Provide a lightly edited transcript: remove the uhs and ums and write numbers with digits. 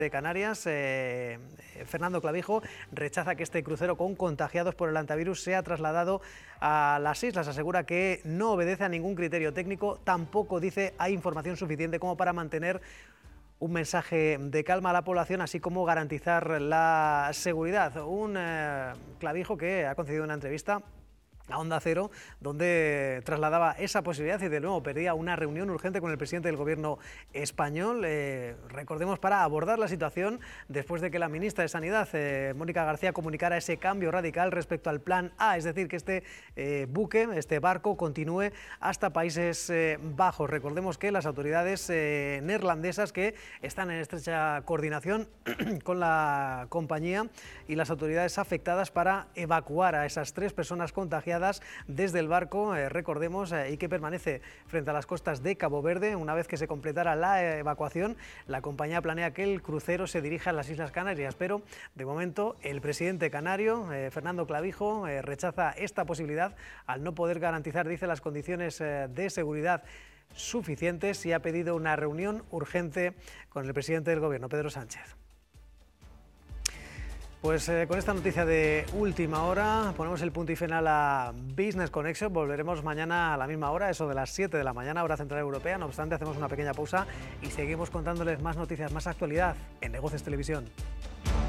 de Canarias, Fernando Clavijo, rechaza que este crucero con contagiados por el hantavirus sea trasladado a las islas. Asegura que no obedece a ningún criterio técnico, tampoco dice hay información suficiente como para mantener un mensaje de calma a la población, así como garantizar la seguridad. Un Clavijo que ha concedido una entrevista a Onda Cero, donde trasladaba esa posibilidad y de nuevo pedía una reunión urgente con el presidente del gobierno español, recordemos, para abordar la situación después de que la ministra de Sanidad, Mónica García, comunicara ese cambio radical respecto al plan A, es decir, que este buque, este barco, continúe hasta Países Bajos. Recordemos que las autoridades neerlandesas, que están en estrecha coordinación con la compañía y las autoridades afectadas para evacuar a esas 3 personas contagiadas desde el barco, recordemos, y que permanece frente a las costas de Cabo Verde. Una vez que se completara la evacuación, la compañía planea que el crucero se dirija a las Islas Canarias, pero de momento el presidente canario, Fernando Clavijo, rechaza esta posibilidad al no poder garantizar, dice, las condiciones de seguridad suficientes, y ha pedido una reunión urgente con el presidente del gobierno, Pedro Sánchez. Pues con esta noticia de última hora ponemos el punto y final a Business Connection. Volveremos mañana a la misma hora, eso de las 7 de la mañana, hora central europea. No obstante, hacemos una pequeña pausa y seguimos contándoles más noticias, más actualidad en Negocios Televisión.